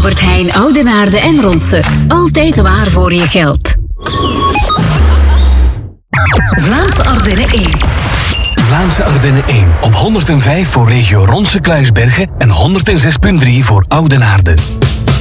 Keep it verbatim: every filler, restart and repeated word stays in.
Albert Heijn, Oudenaarde en Ronse. Altijd waar voor je geld. Vlaamse Ardennen één. Vlaamse Ardennen één. Op honderdvijf voor regio Ronse-Kluisbergen en honderdzes komma drie voor Oudenaarde.